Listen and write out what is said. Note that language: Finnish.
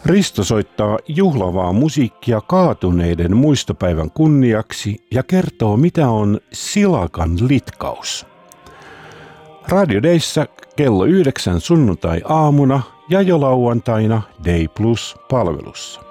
Risto soittaa juhlavaa musiikkia kaatuneiden muistopäivän kunniaksi ja kertoo, mitä on silakan litkaus. Radio Dayssä kello 9 sunnuntai-aamuna ja jo lauantaina Day Plus -palvelussa.